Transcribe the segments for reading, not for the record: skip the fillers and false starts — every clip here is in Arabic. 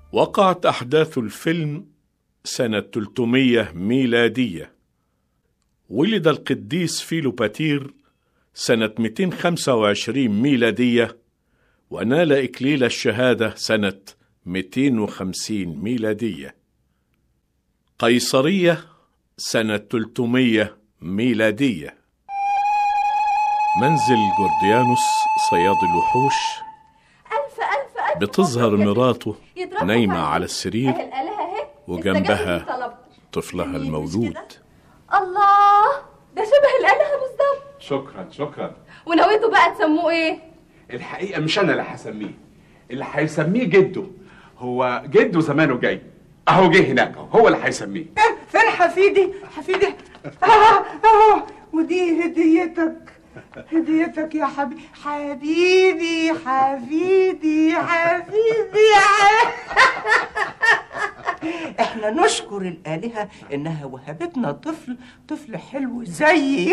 وقعت أحداث الفيلم سنة 300 ميلادية. ولد القديس فيلوباتير سنة 225 ميلادية، ونال إكليل الشهادة سنة 250 ميلادية. قيصرية سنة 300 ميلادية. منزل جورديانوس صياد الوحوش. بتظهر مراته نايمة على السرير وجنبها طفلها المولود. الله، ده شبه الآلهة بالظبط. شكرا. ونويتوا بقى تسموه ايه؟ الحقيقة مش أنا اللي هسميه، اللي هيسميه جده. هو جده زمانه جاي، أهو جه هناك، هو اللي هيسميه. فين حفيدي؟ ودي هديتك يا حبيبي. احنا نشكر الآلهة انها وهبتنا طفل حلو زيي.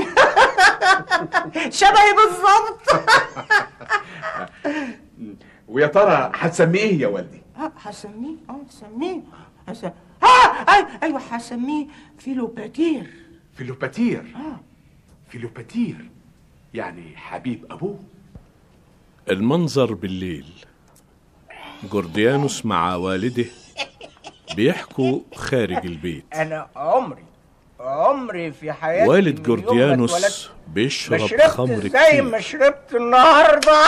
شبهي بالظبط. ويا ترى هتسميه ايه يا والدي؟ هسميه ايوه هسميه فيلوباتير. فيلوباتير يعني حبيب ابوه. المنظر بالليل، جورديانوس مع والده بيحكوا خارج البيت. انا عمري في حياتي والد جورديانوس بيشرب خمر كتير زي ما شربت النهارده.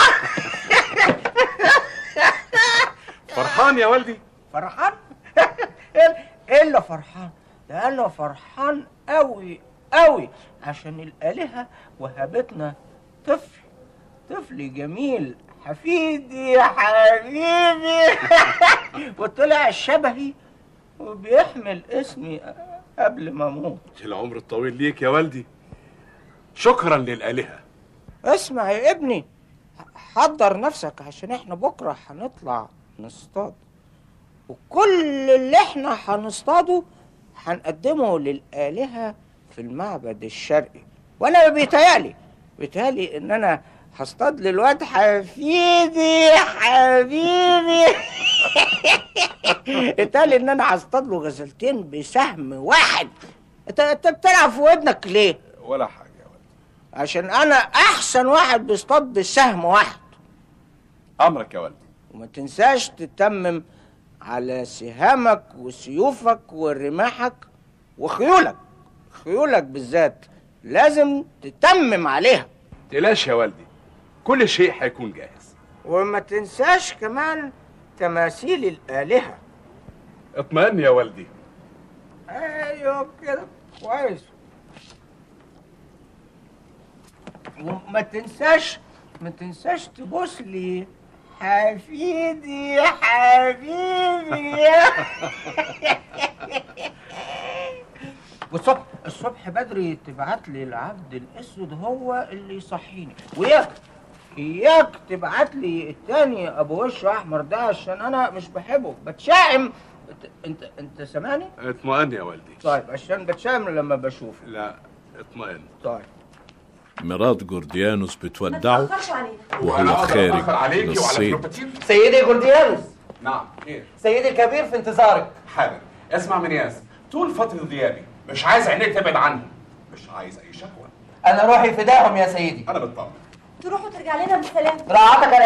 فرحان يا والدي؟ فرحان؟ ايه اللي فرحان؟ ده انا فرحان قوي عشان الآلهة وهبتنا طفل جميل، حفيدي يا حبيبي. وطلع شبهي وبيحمل اسمي قبل ما اموت. العمر الطويل ليك يا والدي. شكرا للآلهة. اسمع يا ابني، حضر نفسك عشان احنا بكرة هنطلع نصطاد، وكل اللي احنا هنصطاده هنقدمه للآلهة في المعبد الشرقي. وانا بيتهيألي ان انا هصطاد للواد حفيدي حبيبي. اتقال ان انا هصطاد له غزلتين بسهم واحد. انت بتلعب في ودنك ليه؟ ولا حاجه يا ولد. عشان انا احسن واحد بيصطاد بسهم واحد. امرك يا ولدي. وما تنساش تتمم على سهامك وسيوفك ورماحك خيولك بالذات لازم تتمم عليها. تقلقش يا والدي، كل شيء هيكون جاهز. وما تنساش كمان تماثيل الآلهة. اطمئن يا والدي. ايوه كده كويس. وما تنساش تبوس لي حفيدي يا حبيبي. والصبح بدري تبعت لي العبد الاسود هو اللي يصحيني، وياك تبعت لي التاني ابو وش احمر ده عشان انا مش بحبه، بتشائم. انت سامعني؟ اطمئن يا والدي. طيب عشان بتشائم لما بشوفه. لا اطمئن. طيب. مرات جورديانوس بتودعه وهو خارج للصيد. سيدي جورديانوس. نعم خير. سيدي الكبير في انتظارك. حالا. اسمع من ياس، طول فترة غيابي مش عايز عينيك تبعد عني، مش عايز اي شكوى. انا روحي فداهم يا سيدي. انا بطمن. تروحوا ترجع لنا بالسلامة. راعتك